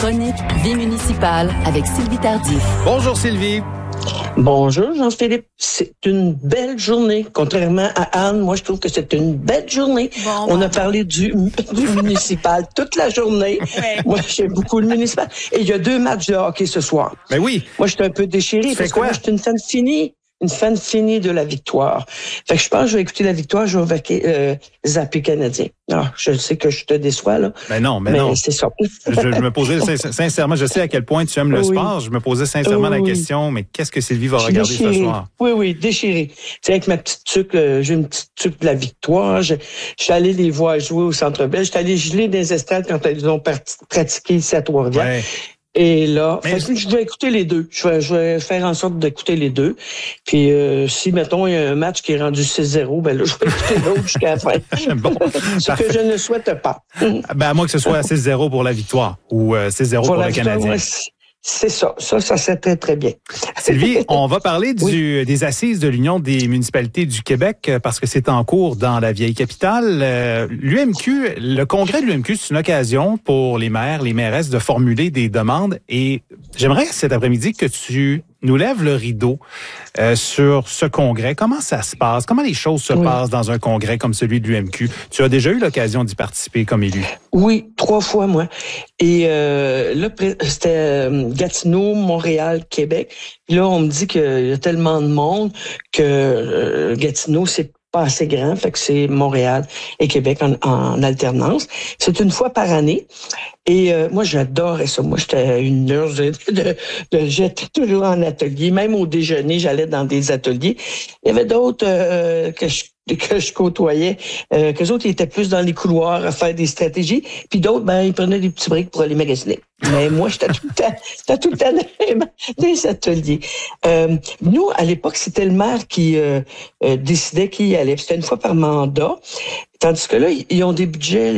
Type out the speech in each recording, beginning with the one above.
chronique Vie municipale avec Sylvie Tardif. Bonjour Sylvie. Bonjour Jean-Philippe. C'est une belle journée. Contrairement à Anne, moi je trouve que c'est une belle journée. On a parlé du municipal toute la journée. Ouais. Moi j'aime beaucoup le municipal. Et il y a 2 matchs de hockey ce soir. Ben oui. Moi je suis un peu déchirée parce que moi je suis une fan finie de la victoire. Fait que je pense que je vais écouter la victoire, je vais zapper Canadien. Ah, je sais que je te déçois, là. Mais non. C'est ça. je me posais sincèrement, je sais à quel point tu aimes le sport, je me posais sincèrement la question, mais qu'est-ce que Sylvie va regarder ce soir? Oui, déchiré. Tu sais, avec ma petite tuque, j'ai une petite tuque de la victoire. Je suis allé les voir jouer au Centre Bell. Je suis allé geler des estrades quand ils ont pratiqué ici à Trois-Rivières. Ouais. Et là, je vais écouter les deux. Je vais faire en sorte d'écouter les deux. Puis si, mettons, il y a un match qui est rendu 6-0, ben là, je vais écouter l'autre jusqu'à la fin. Bon, ce que je ne souhaite pas. Ben, à moins que ce soit 6-0 pour la victoire ou 6-0 pour le Canadien. C'est ça. Ça c'est très, très bien. Sylvie, on va parler des assises de l'Union des municipalités du Québec parce que c'est en cours dans la vieille capitale. L'UMQ, le congrès de l'UMQ, c'est une occasion pour les maires, les mairesses de formuler des demandes et j'aimerais cet après-midi que tu nous lèves le rideau sur ce congrès. Comment ça se passe? Comment les choses se passent dans un congrès comme celui de l'UMQ? Tu as déjà eu l'occasion d'y participer comme élu? Oui, 3 fois, moi. Et là, c'était Gatineau, Montréal, Québec. Puis là, on me dit qu'il y a tellement de monde que Gatineau, c'est pas assez grand, fait que c'est Montréal et Québec en alternance. C'est une fois par année. Et moi, j'adorais ça. Moi, j'étais une nurse j'étais toujours en atelier. Même au déjeuner, j'allais dans des ateliers. Il y avait d'autres que je côtoyais, qu'eux autres, ils étaient plus dans les couloirs à faire des stratégies. Puis d'autres, ils prenaient des petits breaks pour aller magasiner. Mais moi, j'étais tout le temps dans les ateliers. Nous, à l'époque, c'était le maire qui décidait qui y allait. C'était une fois par mandat. Tandis que là, ils ont des budgets,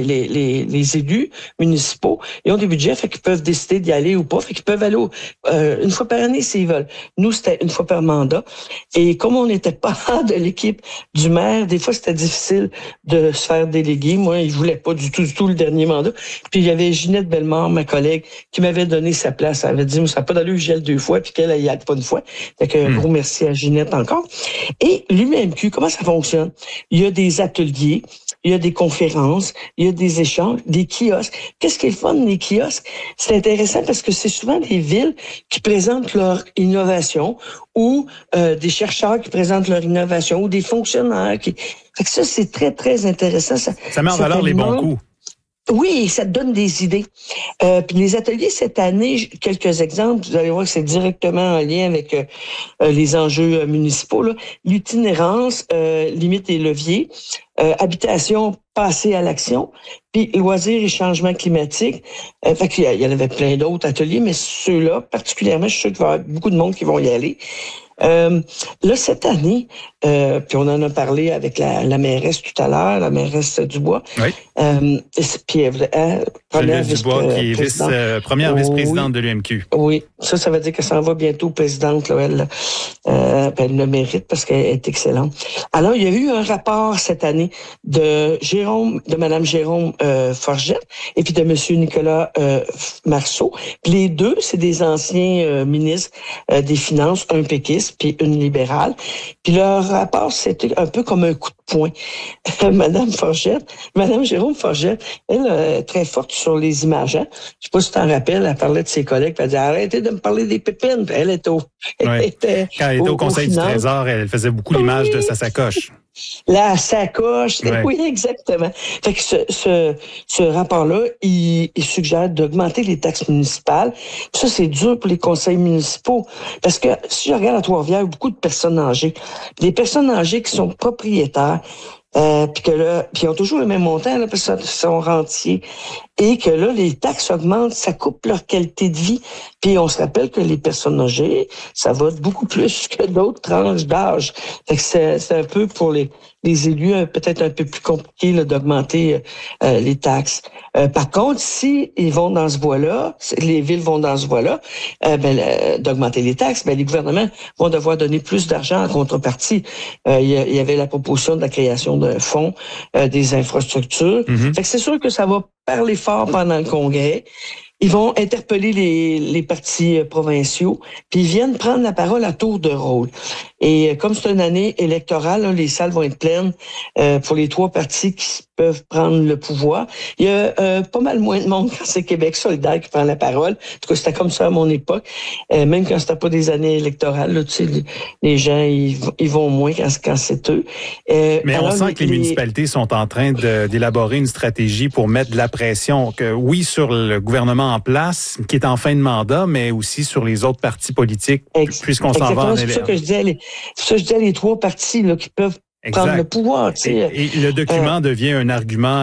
les élus municipaux, ils ont des budgets, fait qu'ils peuvent décider d'y aller ou pas, fait qu'ils peuvent aller une fois par année s'ils veulent. Nous, c'était une fois par mandat. Et comme on n'était pas de l'équipe du maire, des fois, c'était difficile de se faire déléguer. Moi, il voulait pas du tout le dernier mandat. Puis il y avait Ginette Bellemare, ma collègue, qui m'avait donné sa place. Elle avait dit, moi, ça n'a pas d'allure que j'y aille 2 fois, puis qu'elle y aille pas une fois. Fait que, un gros merci à Ginette encore. Et l'UMQ, comment ça fonctionne? Il y a des ateliers, il y a des conférences, il y a des échanges, des kiosques. Qu'est-ce qui est le fun, les kiosques? C'est intéressant parce que c'est souvent des villes qui présentent leur innovation ou des chercheurs qui présentent leur innovation ou des fonctionnaires qui... Fait que ça, c'est très, très intéressant. Ça met en valeur les bons coups. Oui, ça te donne des idées. Puis les ateliers cette année, quelques exemples, vous allez voir que c'est directement en lien avec les enjeux municipaux. Là. L'itinérance, limite et leviers, habitation, passer à l'action, puis loisirs et changements climatiques. Fait qu'il y en avait plein d'autres ateliers, mais ceux-là, particulièrement, je suis sûr qu'il va y avoir beaucoup de monde qui vont y aller. Là, cette année, puis on en a parlé avec la mairesse tout à l'heure, la mairesse Dubois. Oui. Puis première Dubois, qui est première vice-présidente de l'UMQ. Oui, ça veut dire qu'elle s'en va bientôt présidente. Là, elle le mérite parce qu'elle est excellente. Alors, il y a eu un rapport cette année de Mme Jérôme Forgette et puis de M. Nicolas Marceau. Puis les deux, c'est des anciens ministres des Finances, un péquiste puis une libérale. Puis leur rapport, c'était un peu comme un coup de poing. Madame Jérôme Forgette, elle est très forte sur les images. Hein? Je sais pas si tu t'en rappelles, elle parlait de ses collègues, puis elle disait arrêtez de me parler des pépines. Puis elle était quand elle était au Conseil du Trésor, elle faisait beaucoup l'image de sa sacoche. La sacoche, oui, exactement. Fait que ce rapport-là, il suggère d'augmenter les taxes municipales. Puis ça, c'est dur pour les conseils municipaux. Parce que si je regarde à Trois-Rivières, il y a beaucoup de personnes âgées. Les personnes âgées qui sont propriétaires, puis ils ont toujours le même montant, là, parce qu'ils sont rentiers. Et que là, les taxes augmentent, ça coupe leur qualité de vie. Puis on se rappelle que les personnes âgées, ça va beaucoup plus que d'autres tranches d'âge. Fait que c'est un peu pour les élus peut-être un peu plus compliqué là, d'augmenter les taxes. Par contre, si ils vont dans ce voie-là, les villes vont dans ce voie-là, d'augmenter les taxes, les gouvernements vont devoir donner plus d'argent en contrepartie. Il y avait la proposition de la création d'un fonds des infrastructures. Mm-hmm. Fait que c'est sûr que ça va parler fort pendant le congrès. Ils vont interpeller les partis provinciaux, puis ils viennent prendre la parole à tour de rôle. Et comme c'est une année électorale, là, les salles vont être pleines pour les 3 partis qui peuvent prendre le pouvoir. Il y a pas mal moins de monde quand c'est Québec solidaire qui prend la parole. En tout cas, c'était comme ça à mon époque. Même quand c'était pas des années électorales, là, tu sais, les gens, ils vont moins quand c'est eux. Mais alors, on sent que les municipalités sont en train d'élaborer une stratégie pour mettre de la pression, oui, sur le gouvernement en place, qui est en fin de mandat, mais aussi sur les autres partis politiques, puisqu'on s'en va en élection. C'est ça que je disais, les 3 partis là, qui peuvent prendre le pouvoir. Tu sais. Et le document devient un argument,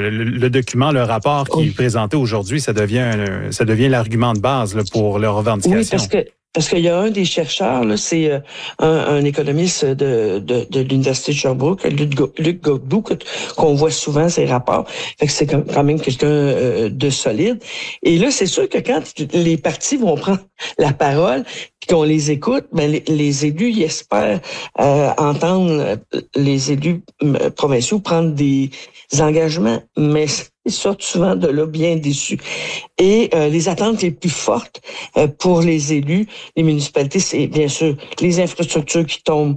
le rapport qui est présenté aujourd'hui, ça devient l'argument de base là, pour leurs revendications. Oui, parce qu'il y a un des chercheurs, là, c'est un économiste de l'Université de Sherbrooke, Luc Godbout, qu'on voit souvent ses rapports. Fait que c'est quand même quelqu'un de solide. Et là, c'est sûr que quand les partis vont prendre la parole, puis qu'on les écoute, ben les élus, ils espèrent entendre les élus provinciaux prendre des engagements, mais ils sortent souvent de là bien déçus. Et les attentes les plus fortes pour les élus, les municipalités, c'est bien sûr les infrastructures qui tombent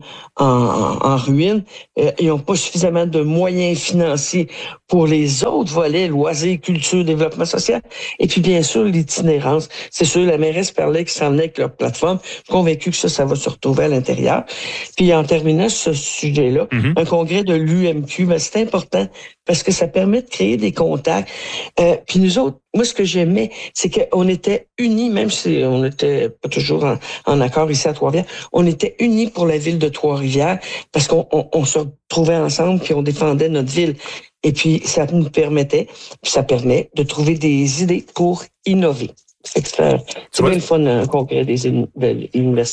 en ruine. Ils n'ont pas suffisamment de moyens financiers pour les autres volets, loisirs, culture, développement social. Et puis bien sûr, l'itinérance. C'est sûr, la mairesse parlait qui s'en venait avec leur plateforme. Je suis convaincu que ça va se retrouver à l'intérieur. Puis en terminant ce sujet-là, un congrès de l'UMQ, ben, c'est important parce que ça permet de créer des contacts. Puis nous autres, moi, ce que j'aimais, c'est qu'on était unis, même si on n'était pas toujours en accord ici à Trois-Rivières, on était unis pour la ville de Trois-Rivières parce qu'on se retrouvait ensemble puis on défendait notre ville. Et puis, ça nous permettait, puis ça permet de trouver des idées pour innover. C'est bien le fun, un congrès de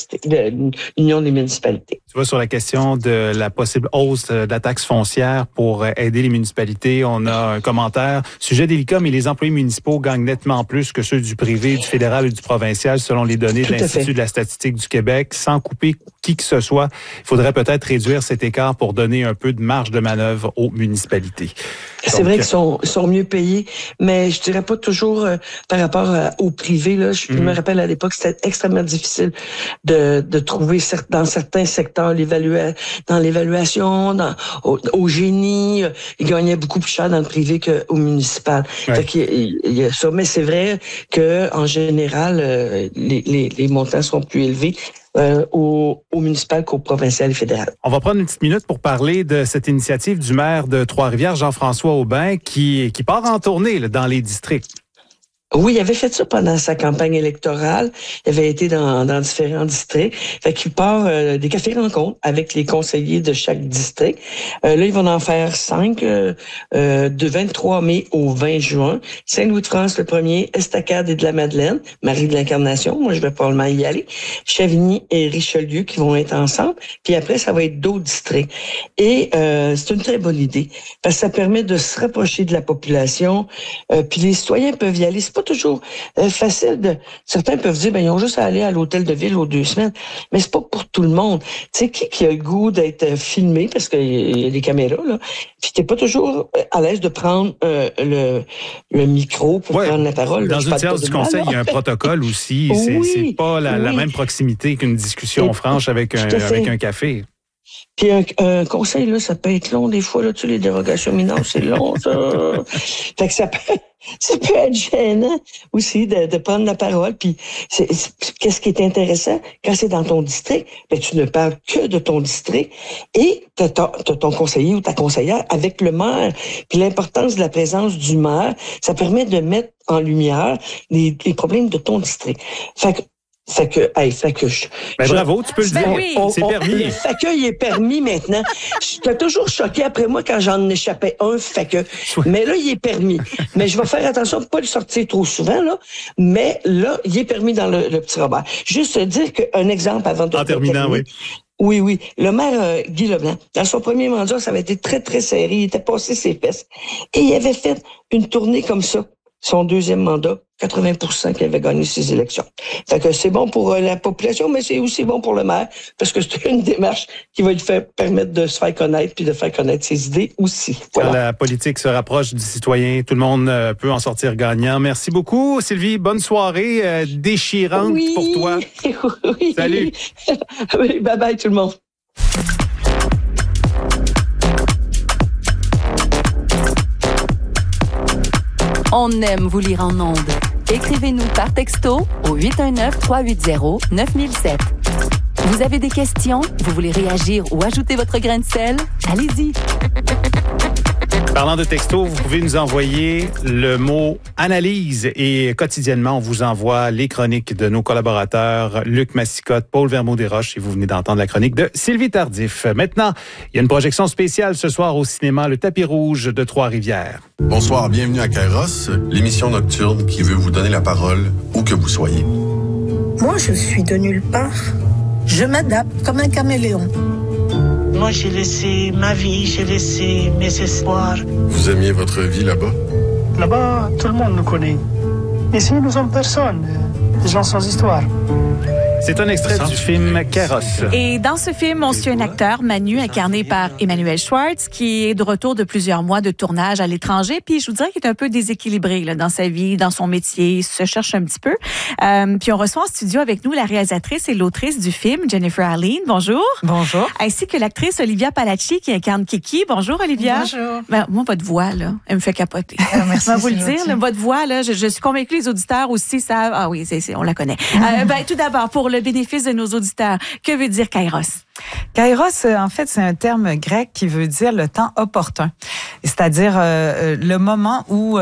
l'Union des municipalités. Tu vois, sur la question de la possible hausse de la taxe foncière pour aider les municipalités, on a un commentaire. Sujet délicat, mais les employés municipaux gagnent nettement plus que ceux du privé, du fédéral et du provincial, selon les données de l'Institut de la statistique du Québec. Sans couper qui que ce soit, il faudrait peut-être réduire cet écart pour donner un peu de marge de manœuvre aux municipalités. C'est vrai qu'ils sont mieux payés, mais je dirais pas toujours par rapport au privé. Là, je me rappelle à l'époque, c'était extrêmement difficile de trouver dans certains secteurs dans l'évaluation, au génie. Ils gagnaient beaucoup plus cher dans le privé qu'au municipal. Ouais. Fait qu'il y a ça, mais c'est vrai que en général, les montants sont plus élevés. Au municipal qu'au provincial et fédéral. On va prendre une petite minute pour parler de cette initiative du maire de Trois-Rivières, Jean-François Aubin, qui part en tournée là, dans les districts. Oui, il avait fait ça pendant sa campagne électorale. Il avait été dans différents districts. Fait qu'il part des cafés-rencontres avec les conseillers de chaque district. Là, ils vont en faire 5 de 23 mai au 20 juin. Saint-Louis-de-France le 1er, Estacade et de la Madeleine, Marie de l'Incarnation, moi je vais probablement y aller. Chavigny et Richelieu qui vont être ensemble. Puis après, ça va être d'autres districts. Et c'est une très bonne idée parce que ça permet de se rapprocher de la population. Puis les citoyens peuvent y aller. C'est pas toujours facile certains peuvent dire ils ont juste à aller à l'hôtel de ville aux 2 semaines, mais c'est pas pour tout le monde. Tu sais qui a le goût d'être filmé parce qu'il y a des caméras là, puis t'es pas toujours à l'aise de prendre le micro pour prendre la parole. Dans une séance du conseil, il y a un protocole aussi, c'est pas la même proximité qu'une discussion franche avec un café. Puis un conseil, là, ça peut être long des fois, là, les dérogations mineures, c'est long, ça. Fait que ça peut être gênant aussi de prendre la parole. Puis qu'est-ce qui est intéressant, quand c'est dans ton district, tu ne parles que de ton district et t'as ton conseiller ou ta conseillère avec le maire. Puis l'importance de la présence du maire, ça permet de mettre en lumière les problèmes de ton district. Bravo, tu peux le dire. Oui. C'est permis. Le faccueil est permis maintenant. J'étais toujours choqué après moi quand j'en échappais un faccueil. Mais là, il est permis. Mais je vais faire attention de ne pas le sortir trop souvent, là. Mais là, il est permis dans le petit Robert. Juste dire qu'un exemple avant de... En terminant, oui. Oui. Le maire Guy Leblanc, dans son premier mandat, ça avait été très, très serré. Il était passé ses fesses. Et il avait fait une tournée comme ça. son deuxième mandat, 80% qui avait gagné ces élections. Fait que c'est bon pour la population, mais c'est aussi bon pour le maire, parce que c'est une démarche qui va lui permettre de se faire connaître puis de faire connaître ses idées aussi. Voilà. Quand la politique se rapproche du citoyen, tout le monde peut en sortir gagnant. Merci beaucoup, Sylvie. Bonne soirée déchirante pour toi. Oui. Salut. Oui, bye-bye tout le monde. On aime vous lire en ondes. Écrivez-nous par texto au 819-380-9007. Vous avez des questions? Vous voulez réagir ou ajouter votre grain de sel? Allez-y! Parlant de texto, vous pouvez nous envoyer le mot « analyse » et quotidiennement, on vous envoie les chroniques de nos collaborateurs Luc Massicotte, Paul Vermaux-Desroches et vous venez d'entendre la chronique de Sylvie Tardif. Maintenant, il y a une projection spéciale ce soir au cinéma Le Tapis Rouge de Trois-Rivières. Bonsoir, bienvenue à Kairos, l'émission nocturne qui veut vous donner la parole où que vous soyez. Moi, je suis de nulle part. Je m'adapte comme un caméléon. Moi, j'ai laissé ma vie, j'ai laissé mes espoirs. Vous aimiez votre vie là-bas? Là-bas, tout le monde nous connaît. Ici, nous sommes personne, des gens sans histoire. C'est un extrait du film Kairos. Et dans ce film, on suit un acteur, Manu, incarné par Emmanuel Schwartz, qui est de retour de plusieurs mois de tournage à l'étranger. Puis je vous dirais qu'il est un peu déséquilibré là, dans sa vie, dans son métier. Il se cherche un petit peu. Puis on reçoit en studio avec nous la réalisatrice et l'autrice du film, Jennifer Arline. Bonjour. Bonjour. Ainsi que l'actrice Olivia Palacci qui incarne Kiki. Bonjour, Olivia. Bonjour. Ben, moi, votre voix, là, elle me fait capoter. Merci. Je vais vous le dire, là, votre voix, là, je suis convaincue que les auditeurs aussi savent. Ah oui, on la connaît. Tout d'abord, pour le bénéfice de nos auditeurs, que veut dire Kairos? Kairos, en fait, c'est un terme grec qui veut dire le temps opportun. C'est-à-dire le moment où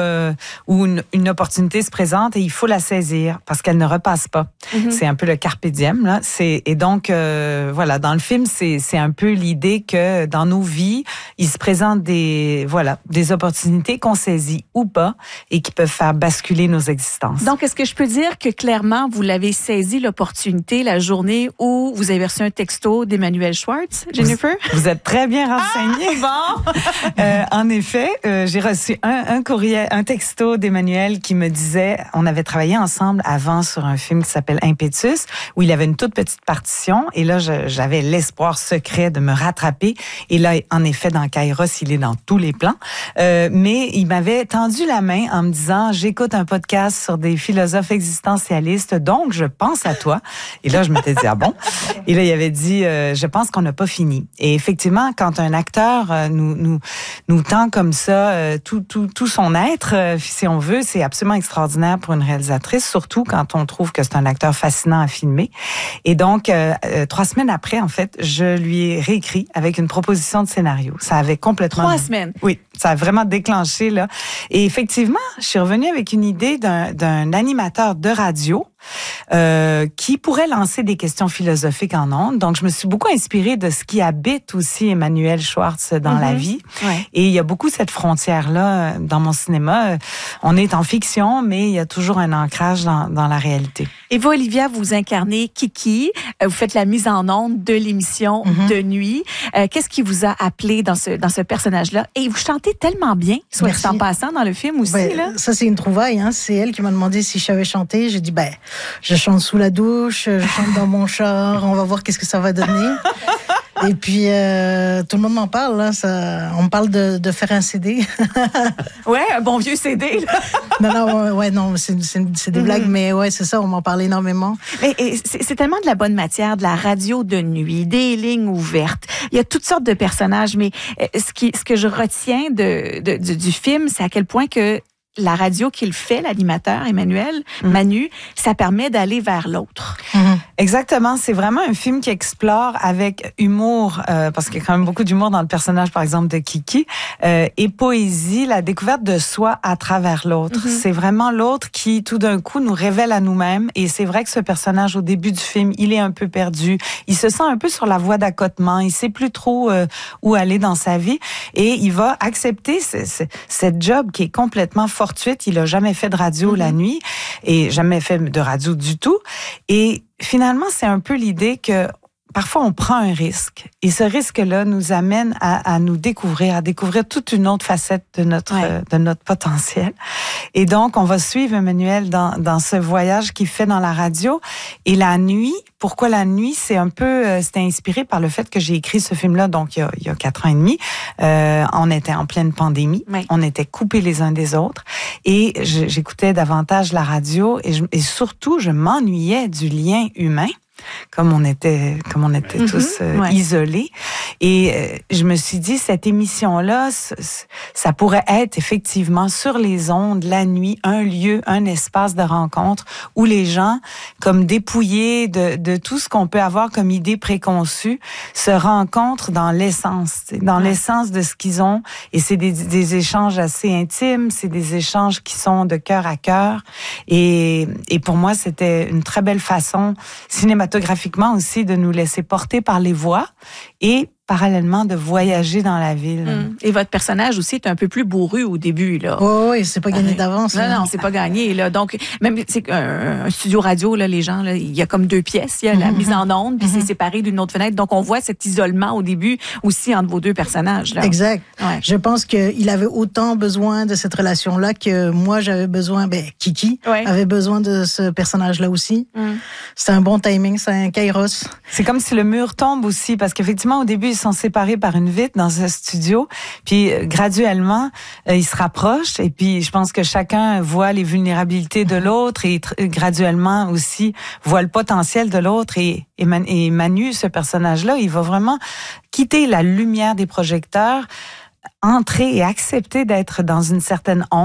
une opportunité se présente et il faut la saisir parce qu'elle ne repasse pas. Mm-hmm. C'est un peu le carpe diem, là. Et donc, voilà, dans le film, c'est un peu l'idée que dans nos vies, il se présente des opportunités qu'on saisit ou pas et qui peuvent faire basculer nos existences. Donc, est-ce que je peux dire que clairement, vous l'avez saisi l'opportunité la journée où vous avez reçu un texto d'Emmanuel Schwartz, Jennifer? Vous êtes très bien renseignée. Ah, bon! En effet, j'ai reçu un courriel, un texto d'Emmanuel qui me disait, on avait travaillé ensemble avant sur un film qui s'appelle Impétus, où il avait une toute petite partition, et là, j'avais l'espoir secret de me rattraper. Et là, en effet, dans Kairos, il est dans tous les plans. Mais il m'avait tendu la main en me disant, j'écoute un podcast sur des philosophes existentialistes, donc je pense à toi. Et là, je m'étais dit, ah bon? Et là, il avait dit, je pense qu'on n'a pas fini. Et effectivement, quand un acteur nous tend comme ça tout son être, si on veut, c'est absolument extraordinaire pour une réalisatrice, surtout quand on trouve que c'est un acteur fascinant à filmer. Et donc, 3 semaines après, en fait, je lui ai réécrit avec une proposition de scénario. Ça avait complètement... 3 semaines? Oui, ça a vraiment déclenché, là. Et effectivement, je suis revenue avec une idée d'un animateur de radio qui pourrait lancer des questions philosophiques en ondes. Donc, je me suis beaucoup inspirée de ce qui habite aussi Emmanuel Schwartz dans la vie. Ouais. Et il y a beaucoup cette frontière-là dans mon cinéma. On est en fiction, mais il y a toujours un ancrage dans la réalité. Et vous, Olivia, vous incarnez Kiki. Vous faites la mise en onde de l'émission de nuit. Qu'est-ce qui vous a appelé dans ce personnage-là? Et vous chantez tellement bien, soit en passant dans le film aussi. Ben, là. Ça, c'est une trouvaille. Hein. C'est elle qui m'a demandé si je savais chanter. J'ai dit, je chante sous la douche, je chante dans mon char, on va voir qu'est-ce que ça va donner. Et puis, tout le monde m'en parle. Là, on me parle de faire un CD. Ouais, un bon vieux CD. Non, c'est des blagues, mais ouais, c'est ça, on m'en parle énormément. Et c'est tellement de la bonne matière, de la radio de nuit, des lignes ouvertes. Il y a toutes sortes de personnages, mais ce que je retiens du film, c'est à quel point que la radio qu'il fait, l'animateur Emmanuel, Manu, ça permet d'aller vers l'autre. Exactement. C'est vraiment un film qui explore avec humour, parce qu'il y a quand même beaucoup d'humour dans le personnage, par exemple, de Kiki, et poésie, la découverte de soi à travers l'autre. C'est vraiment l'autre qui, tout d'un coup, nous révèle à nous-mêmes. Et c'est vrai que ce personnage, au début du film, il est un peu perdu. Il se sent un peu sur la voie d'accotement. Il sait plus trop où aller dans sa vie. Et il va accepter cette job qui est complètement fortuite. Il a jamais fait de radio la nuit et jamais fait de radio du tout. Et finalement, c'est un peu l'idée que parfois on prend un risque et ce risque-là nous amène à nous découvrir, à découvrir toute une autre facette de notre potentiel. Et donc, on va suivre Emmanuel dans ce voyage qu'il fait dans la radio. Et la nuit, pourquoi la nuit? C'est un peu, c'était inspiré par le fait que j'ai écrit ce film-là, donc il y a 4 ans et demi. On était en pleine pandémie. Oui. On était coupés les uns des autres. Et j'écoutais davantage la radio et surtout, je m'ennuyais du lien humain. Comme on était tous isolés. Et je me suis dit, cette émission-là, ça pourrait être effectivement sur les ondes, la nuit, un lieu, un espace de rencontre où les gens, comme dépouillés de tout ce qu'on peut avoir comme idée préconçue, se rencontrent dans l'essence, l'essence de ce qu'ils ont. Et c'est des échanges assez intimes, c'est des échanges qui sont de cœur à cœur. Et pour moi, c'était une très belle façon cinématographiquement aussi de nous laisser porter par les voix et parallèlement de voyager dans la ville. Et votre personnage aussi est un peu plus bourru au début, là. Oui, c'est pas gagné d'avance. Non, c'est pas gagné, là. Donc, même, c'est un studio radio, là, les gens, là, il y a comme 2 pièces. Il y a la mise en onde, puis c'est séparé d'une autre fenêtre. Donc, on voit cet isolement au début aussi entre vos 2 personnages, là. Exact. Ouais. Je pense qu'il avait autant besoin de cette relation-là que moi, j'avais besoin, Kiki avait besoin de ce personnage-là aussi. C'est un bon timing, c'est un kairos. C'est comme si le mur tombe aussi, parce qu'effectivement, au début, ils sont séparés par une vitre dans ce studio, puis graduellement, ils se rapprochent, et puis je pense que chacun voit les vulnérabilités de l'autre, et graduellement aussi voit le potentiel de l'autre, et Manu, ce personnage-là, il va vraiment quitter la lumière des projecteurs, entrer et accepter d'être dans une certaine ombre,